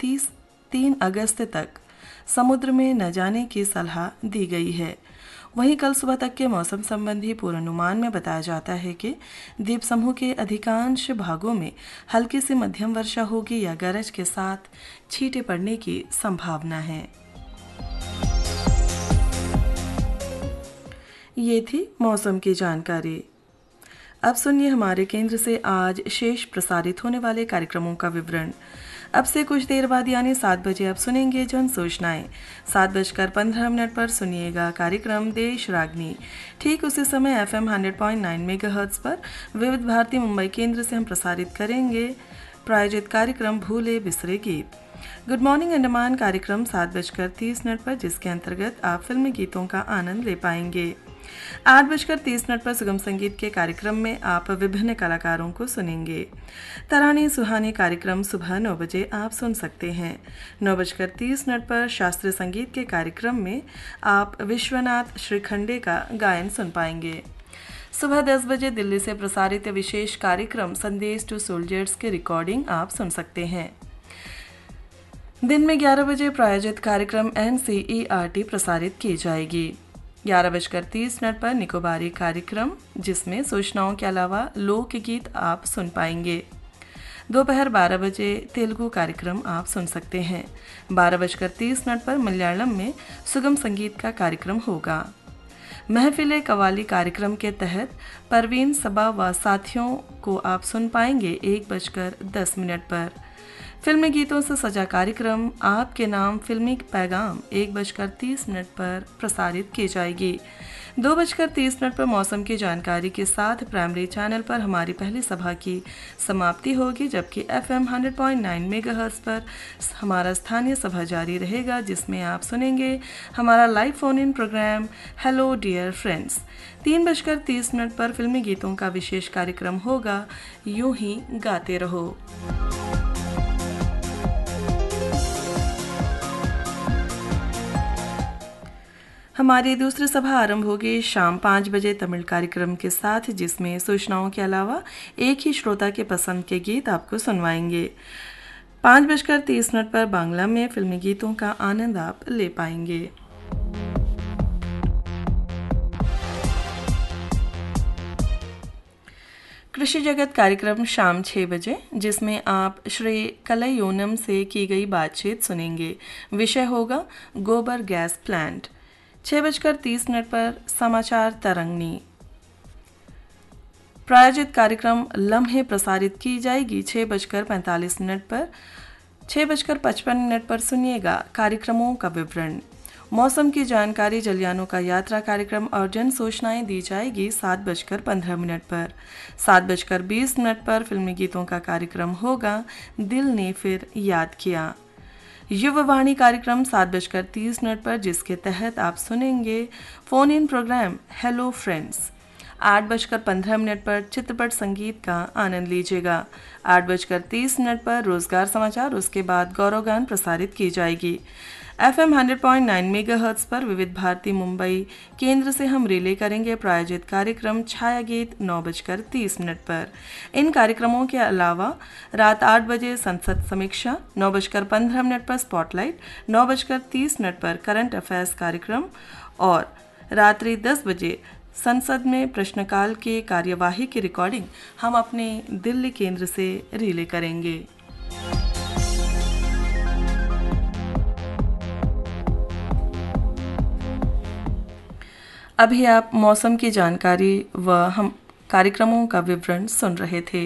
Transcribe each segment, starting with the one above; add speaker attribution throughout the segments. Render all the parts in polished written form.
Speaker 1: 3 अगस्त तक समुद्र में न जाने की सलाह दी गई है। वहीं कल सुबह तक के मौसम संबंधी पूर्वानुमान में बताया जाता है कि द्वीप समूह के अधिकांश भागों में हल्की से मध्यम वर्षा होगी या गरज के साथ छींटे पड़ने की संभावना है। ये थी मौसम की जानकारी। अब सुनिए हमारे केंद्र से आज शेष प्रसारित होने वाले कार्यक्रमों का विवरण। अब से कुछ देर बाद यानी 7 बजे आप सुनेंगे जन सूचनाएं। 7:15 पर सुनिएगा कार्यक्रम देश रागनी। ठीक उसी समय FM 100.9 मेगाहर्ट्ज पर विविध भारती मुंबई केंद्र से हम प्रसारित करेंगे प्रायोजित कार्यक्रम भूले बिसरे गीत। गुड मॉर्निंग अंडमान कार्यक्रम 7:30 पर, जिसके अंतर्गत आप फिल्मी गीतों का आनंद ले पाएंगे। 8:30 पर सुगम संगीत के कार्यक्रम में आप विभिन्न कलाकारों को सुनेंगे। तरानी सुहानी कार्यक्रम सुबह 9 बजे आप सुन सकते हैं। 9:30 पर शास्त्रीय संगीत के कार्यक्रम में आप विश्वनाथ श्रीखंडे का गायन सुन पाएंगे। सुबह 10 बजे दिल्ली से प्रसारित विशेष कार्यक्रम संदेश टू सोल्जर्स की रिकॉर्डिंग आप सुन सकते हैं। दिन में 11 बजे प्रायोजित कार्यक्रम NCERT प्रसारित की जाएगी। 11:30 पर निकोबारी कार्यक्रम, जिसमें सूचनाओं के अलावा लोकगीत आप सुन पाएंगे। दोपहर 12 बजे तेलुगु कार्यक्रम आप सुन सकते हैं। 12:30 पर मलयालम में सुगम संगीत का कार्यक्रम होगा। महफिले कवाली कार्यक्रम के तहत परवीन सबा व साथियों को आप सुन पाएंगे 1:10 पर। फिल्मी गीतों से सजा कार्यक्रम आपके नाम फिल्मी पैगाम 1:30 पर प्रसारित की जाएगी। 2:30 पर मौसम की जानकारी के साथ प्राइमरी चैनल पर हमारी पहली सभा की समाप्ति होगी, जबकि FM 100.9 मेगाहर्ट्ज पर हमारा स्थानीय सभा जारी रहेगा, जिसमें आप सुनेंगे हमारा live phone in programme hello dear friends. 3:30 पर फिल्मी गीतों का विशेष कार्यक्रम होगा यूं ही गाते रहो। हमारी दूसरी सभा आरंभ होगी शाम 5 बजे तमिल कार्यक्रम के साथ, जिसमें सूचनाओं के अलावा एक ही श्रोता के पसंद के गीत आपको सुनवाएंगे। 5:30 पर बांग्ला में फिल्मी गीतों का आनंद आप ले पाएंगे। कृषि जगत कार्यक्रम शाम 6 बजे, जिसमें आप श्री कलयोनम से की गई बातचीत सुनेंगे। विषय होगा गोबर गैस प्लांट। 6:30 पर समाचार तरंगनी प्रायोजित कार्यक्रम लम्हे प्रसारित की जाएगी। 6:45 पर। 6:55 पर सुनिएगा कार्यक्रमों का विवरण। मौसम की जानकारी, जलयानों का यात्रा कार्यक्रम और जन सूचनाएं दी जाएगी 7:15 पर। 7:20 पर फिल्मी गीतों का कार्यक्रम होगा दिल ने फिर याद किया। युववाणी कार्यक्रम 7:30 पर, जिसके तहत आप सुनेंगे phone in programme hello friends. 8:15 पर चित्रपट संगीत का आनंद लीजिएगा। 8:30 पर रोजगार समाचार, उसके बाद गौरव गान प्रसारित की जाएगी। FM 100.9 मेगाहर्ट्ज पर विविध भारती मुंबई केंद्र से हम रिले करेंगे प्रायोजित कार्यक्रम छाया गीत 9:30 पर। इन कार्यक्रमों के अलावा रात 8 बजे संसद समीक्षा, 9:15 पर स्पॉटलाइट, 9:30 पर करंट अफेयर्स कार्यक्रम और रात्रि 10 बजे संसद में प्रश्नकाल के कार्यवाही की रिकॉर्डिंग हम अपने दिल्ली केंद्र से रिले करेंगे। अभी आप मौसम की जानकारी व हम कार्यक्रमों का विवरण सुन रहे थे।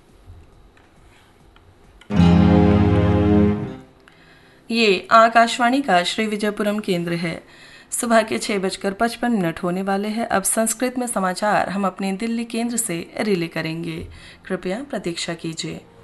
Speaker 1: ये आकाशवाणी का श्री विजयपुरम केंद्र है। सुबह के 6:55 होने वाले हैं। अब संस्कृत में समाचार हम अपने दिल्ली केंद्र से रिले करेंगे। कृपया प्रतीक्षा कीजिए।